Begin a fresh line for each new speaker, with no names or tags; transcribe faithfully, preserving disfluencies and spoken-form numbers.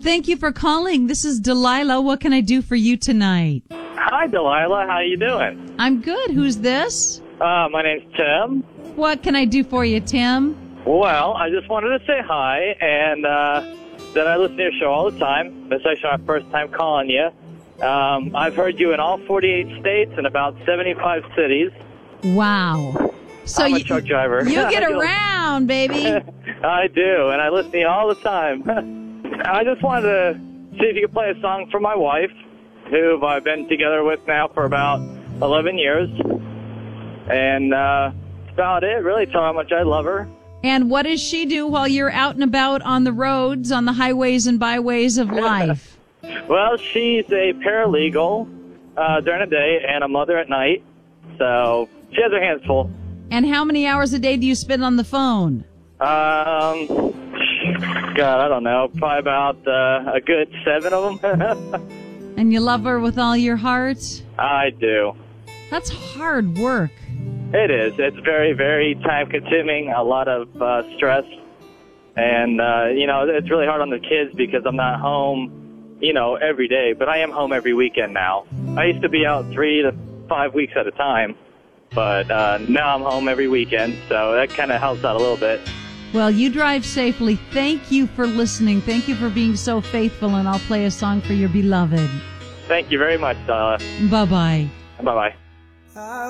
Thank you for calling. This is Delilah. What can I do for you tonight?
Hi, Delilah. How you doing?
I'm good. Who's this?
Uh, my name's Tim.
What can I do for you, Tim?
Well, I just wanted to say hi, and uh, that I listen to your show all the time. This is actually my first time calling you. Um, I've heard you in all forty-eight states and about seventy-five cities.
Wow. So
I'm a
you,
truck driver.
You get around, baby.
I do, and I listen to you all the time. I just wanted to see if you could play a song for my wife, who I've been together with now for about eleven years. And uh, that's about it, really. Tell her how much I love her.
And what does she do while you're out and about on the roads, on the highways and byways of life?
Well, she's a paralegal uh, during the day and a mother at night. So she has her hands full.
And how many hours a day do you spend on the phone?
Um, God, I don't know. Probably about uh, a good seven of them.
And you love her with all your heart?
I do.
That's hard work.
It is. It's very, very time-consuming, a lot of uh, stress. And, uh, you know, it's really hard on the kids because I'm not home, you know, every day. But I am home every weekend now. I used to be out three to five weeks at a time. But uh, now I'm home every weekend, so that kind of helps out a little bit.
Well, you drive safely. Thank you for listening. Thank you for being so faithful, and I'll play a song for your beloved.
Thank you very much, Donna.
Bye-bye.
Bye-bye.